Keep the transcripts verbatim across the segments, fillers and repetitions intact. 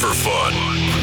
for fun.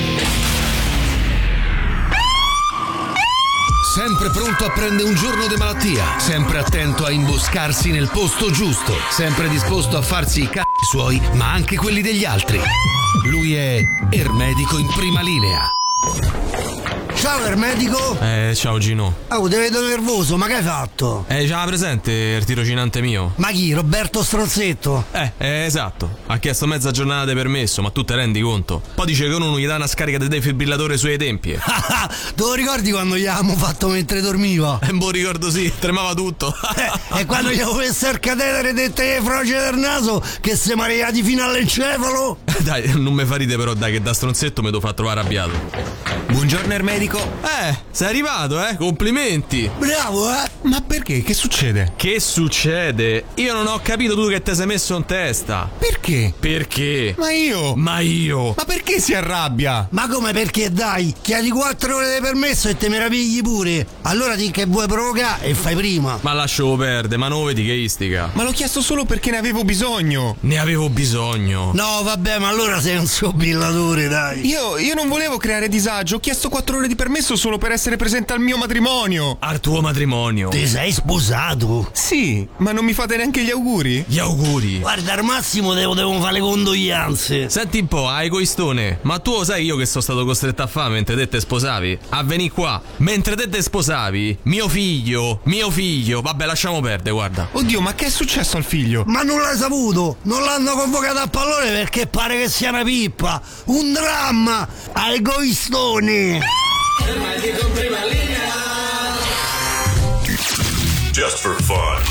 Sempre pronto a prendere un giorno di malattia, sempre attento a imboscarsi nel posto giusto, sempre disposto a farsi i c***i suoi, ma anche quelli degli altri. Lui è Ermedico in prima linea. Ciao Ermedico. Eh, ciao Gino. Oh, ti vedo nervoso, ma che hai fatto? Eh, c'era presente il tirocinante mio? Ma chi? Roberto Stronzetto? Eh, eh, esatto. Ha chiesto mezza giornata di permesso, ma tu te rendi conto? Poi dice che uno non gli dà una scarica di defibrillatore sulle tempie. Te lo ricordi quando gli avevamo fatto mentre dormiva? Eh, boh, ricordo sì, tremava tutto. eh, e quando gli avevo messo il catetere dette le froce del naso che si mareati fino all'encefalo? Dai, non mi fa ride però, dai, che da stronzetto mi devo far trovare arrabbiato. Buongiorno Ermedico. Eh, sei arrivato, eh? Complimenti. Bravo, eh? Ma perché? Che succede? Che succede? Io non ho capito tu che ti sei messo in testa. Perché? Perché? Ma io? Ma io? Ma perché si arrabbia? Ma come perché dai? Chiedi quattro ore di permesso e te me rapigli pure. Allora di che vuoi provocare e fai prima. Ma lascio perdere, ma non vedi che istica. Ma l'ho chiesto solo perché ne avevo bisogno. Ne avevo bisogno. No, vabbè, ma allora sei un sobillatore, dai. Io, io non volevo creare disagio. Ho chiesto quattro ore di permesso solo per essere presente al mio matrimonio. Al tuo matrimonio? Ti sei sposato? Sì, ma non mi fate neanche gli auguri? Gli auguri? Guarda, al massimo devo, devo fare le condoglianze. Senti un po', ah, egoistone, ma tu lo sai io che sono stato costretto a fare mentre te te sposavi? A venì qua. Mentre te te sposavi, mio figlio, mio figlio, vabbè lasciamo perdere, guarda. Oddio, ma che è successo al figlio? Ma non l'hai saputo? Non l'hanno convocato a pallone perché pare che sia una pippa. Un dramma. A egoistone. Ermedico in prima linea. Just for fun.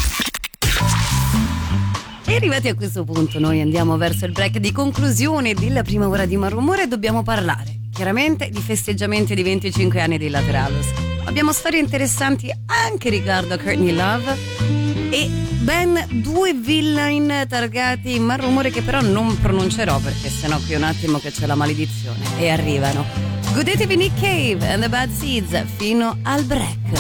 E arrivati a questo punto noi andiamo verso il break di conclusione della prima ora di Malrumore e dobbiamo parlare chiaramente di festeggiamenti di venticinque anni di Lateralus. Abbiamo storie interessanti anche riguardo a Courtney Love e ben due villain targati in Malrumore che però non pronuncerò perché sennò qui un attimo che c'è la maledizione e arrivano. Godetevi Nick Cave and the Bad Seeds fino al break.